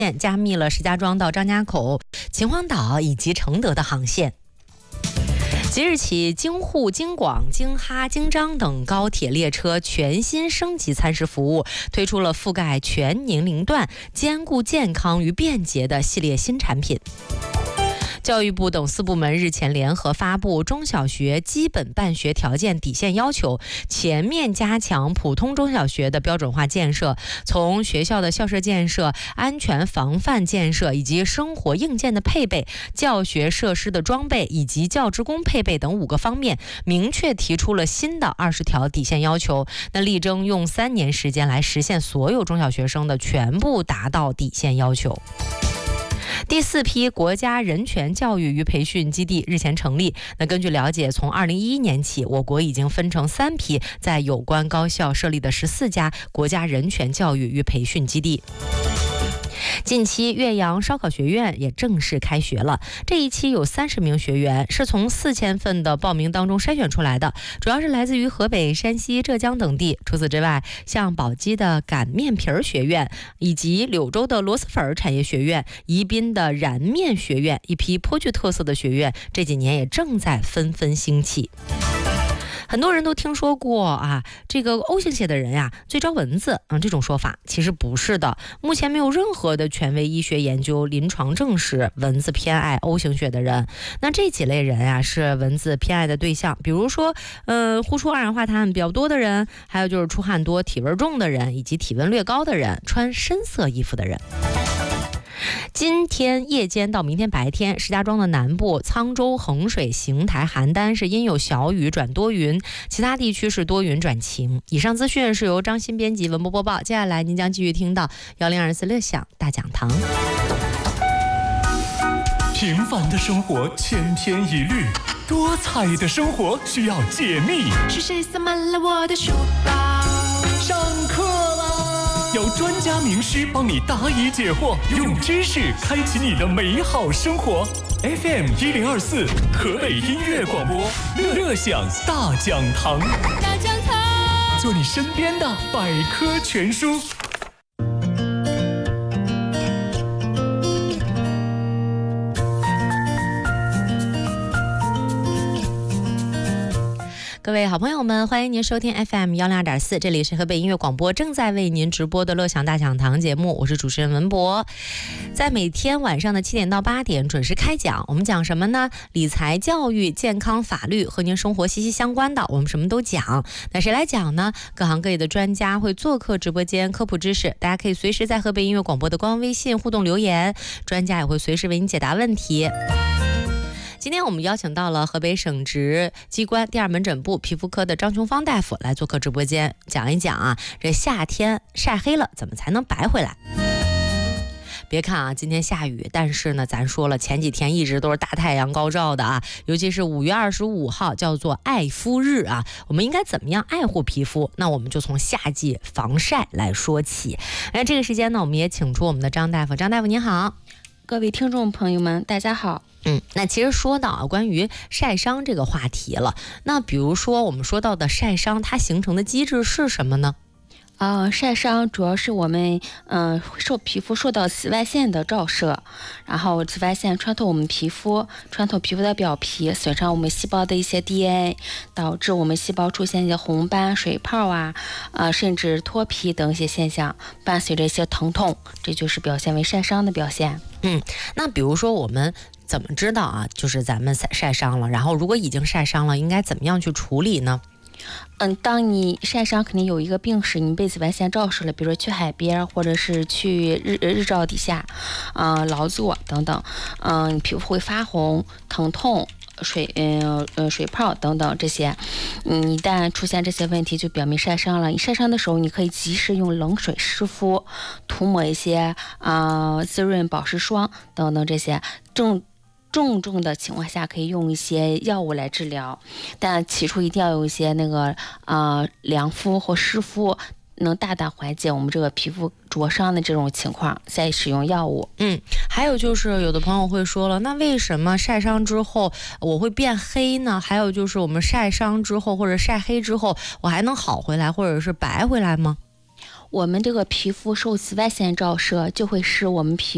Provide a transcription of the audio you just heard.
加密了石家庄到张家口、秦皇岛以及承德的航线。即日起，京沪、京广、京哈、京张等高铁列车全新升级餐食服务，推出了覆盖全年龄段、兼顾健康与便捷的系列新产品。教育部等4部门日前联合发布中小学基本办学条件底线要求，全面加强普通中小学的标准化建设，从学校的校舍建设、安全防范建设以及生活硬件的配备、教学设施的装备以及教职工配备等5个方面，明确提出了新的20条底线要求。那力争用3年时间来实现所有中小学生的全部达到底线要求。第4批国家人权教育与培训基地日前成立。那根据了解，从2011年起，我国已经分成3批，在有关高校设立的14家国家人权教育与培训基地。近期，岳阳烧烤学院也正式开学了。这一期有30名学员，是从4000份的报名当中筛选出来的，主要是来自于河北、山西、浙江等地。除此之外，像宝鸡的擀面皮儿学院，以及柳州的螺蛳粉产业学院、宜宾的燃面学院，一批颇具特色的学院，这几年也正在纷纷兴起。很多人都听说过这个 O 型血的人呀最招蚊子这种说法，其实不是的。目前没有任何的权威医学研究临床证实蚊子偏爱 O 型血的人。那这几类人是蚊子偏爱的对象，比如说呼出二氧化碳比较多的人，还有就是出汗多、体味重的人，以及体温略高的人，穿深色衣服的人。今天夜间到明天白天，石家庄的南部、沧州、衡水、邢台、邯郸是阴有小雨转多云，其他地区是多云转晴。以上资讯是由张鑫编辑，文播播报。接下来您将继续听到1024乐享大讲堂。 平凡的生活千篇一律，多彩的生活需要解密。 是谁塞满了我的书包？ 上课啦！有专家名师帮你答疑解惑，用知识开启你的美好生活。FM 1024，河北音乐广播，乐享大讲堂。 大讲堂， 做你身边的百科全书。 各位好朋友们，欢迎您收听 FM 102.4，这里是河北音乐广播正在为您直播的乐享大讲堂节目，我是主持人文博。在每天晚上的7点到8点准时开讲，我们讲什么呢？理财、教育、健康、法律，和您生活息息相关的，我们什么都讲。那谁来讲呢？各行各业的专家会做客直播间科普知识，大家可以随时在河北音乐广播的官微信互动留言，专家也会随时为您解答问题。今天我们邀请到了河北省直机关第2门诊部皮肤科的张琼芳大夫来做客直播间，讲一讲这夏天晒黑了怎么才能白回来。别看今天下雨，但是呢咱说了，前几天一直都是大太阳高照的尤其是5月25号叫做爱肤日我们应该怎么样爱护皮肤？那我们就从夏季防晒来说起。这个时间呢，我们也请出我们的张大夫。张大夫您好。 各位听众朋友们大家好。 那其实说到关于晒伤这个话题了，那比如说我们说到的晒伤，它形成的机制是什么呢？ 晒伤主要是我们皮肤受到紫外线的照射，然后紫外线穿透我们皮肤，穿透皮肤的表皮，损伤我们细胞的一些 DNA， 导致我们细胞出现一些红斑、水泡甚至脱皮等一些现象，伴随着一些疼痛，这就是表现为晒伤的表现。 那比如说我们怎么知道就是咱们晒伤了，然后如果已经晒伤了，应该怎么样去处理呢？ 当你晒伤肯定有一个病史，你被紫外线照射了，比如说去海边或者是去日照底下劳作等等，你皮肤会发红、疼痛、水泡等等这些，一旦出现这些问题就表明晒伤了。你晒伤的时候，你可以及时用冷水湿敷，涂抹一些滋润保湿霜等等这些。重症的情况下可以用一些药物来治疗，但起初一定要有一些凉敷或湿敷，能大大缓解我们这个皮肤灼伤的这种情况，再使用药物。 还有就是有的朋友会说了，那为什么晒伤之后我会变黑呢？还有就是我们晒伤之后或者晒黑之后，我还能好回来或者是白回来吗？ 我们这个皮肤受紫外线照射，就会使我们皮